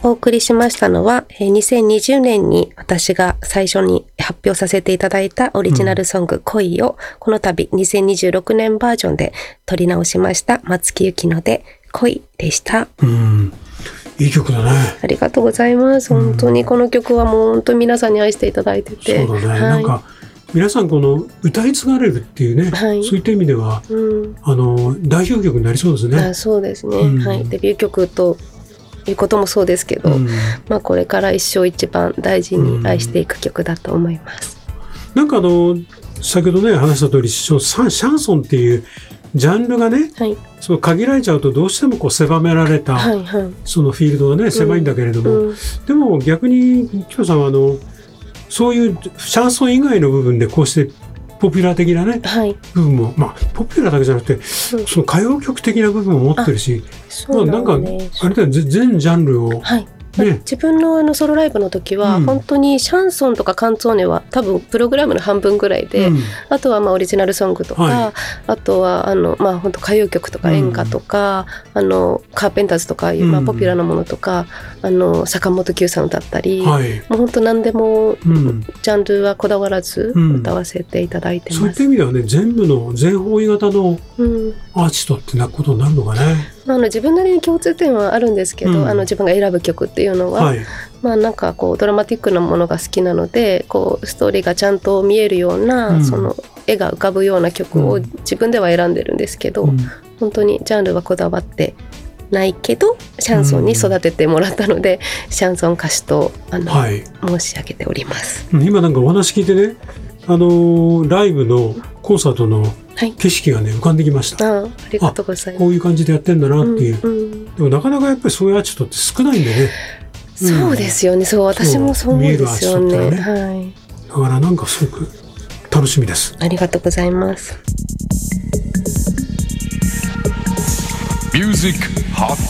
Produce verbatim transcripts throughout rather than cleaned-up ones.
お送りしましたのは、にせんにじゅうねんに私が最初に発表させていただいたオリジナルソング、うん、恋をこの度にせんにじゅうろくねんバージョンで撮り直しました松木由紀乃で恋でした。 うん、いい曲だね。 ありがとうございます。本当にこの曲はもう本当に皆さんに愛していただいてて、 そうだね、 はい、 なんか皆さんこの歌い継がれるっていうね、はい、そういった意味では、うん、あの代表曲になりそうですね。 あ、そうですね、うん、はい、デビュー曲ということもそうですけど、うん、まあ、これから一生一番大事に愛していく曲だと思います。 うん、なんかあの先ほどね話した通りシャンソンっていうジャンルがね、はい、その限られちゃうとどうしてもこう狭められた、はいはい、そのフィールドがね狭いんだけれども、うんうん、でも逆に紀乃さんはあのそういうシャンソン以外の部分でこうしてポピュラー的なね、はい、部分も、まあポピュラーだけじゃなくて、うん、その歌謡曲的な部分も持ってるし、まあ、なんかあれだよ、全ジャンルを、はい、ね、 自分 の, あのソロライブの時は、うん、本当にシャンソンとかカンツォーネは多分プログラムの半分ぐらいで、うん、あとはまあオリジナルソングとか、はい、あとはあの、まあ、本当歌謡曲とか演歌とか、うん、あのカーペンターズとかいう、まあ、ポピュラーなものとか、うん、あの坂本九さん歌ったり、はい、もう本当何でも、うん、ジャンルはこだわらず歌わせていただいてます。 そういった意味ではね、全部の全方位型のアーティストってなことになるのかね。 まあ、あの自分なりに共通点はあるんですけど、うん、あの自分が選ぶ曲っていうのは、はい、まあ、なんかこうドラマティックなものが好きなので、こうストーリーがちゃんと見えるような、うん、その絵が浮かぶような曲を自分では選んでるんですけど、うん、本当にジャンルはこだわってないけどシャンソンに育ててもらったので、うん、シャンソン歌手とあの、はい、申し上げております。 今なんかお話聞いてね、あのー、ライブのコンサートの景色がね、浮かんできました。 ああ、ありがとうございます。 こういう感じでやってんだなっていう、うんうん、でもなかなかやっぱりそういうアーティストって少ないんでね、 うん、そうですよね。そう、私もそう思うんですよね。ね、はい、 だからなんかすごく楽しみです。 ありがとうございます。ミュージックハッ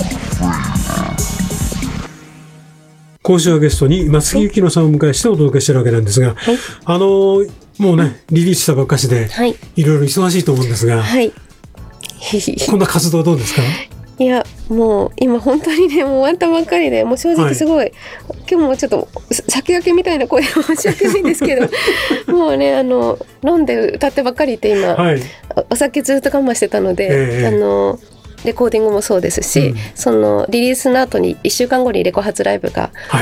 今週はゲストに松木由紀乃さんをお迎えしてお届けしてるわけなんですが、はい、あのー、もうねリリースしたばっかしで、はい、いろいろ忙しいと思うんですが、はい、こんな活動はどうですか？ いや、もう今本当にね、もう終わったばっかりで、もう正直すごい、はい、今日もちょっと先駆けみたいな声申し訳ないんですけどもうね、あの飲んで歌ってばっかりいて今、はい、お酒ずっと我慢してたので、えー、あのレコーディングもそうですし、うん、そのリリースの後にいっしゅうかんごにレコ発ライブが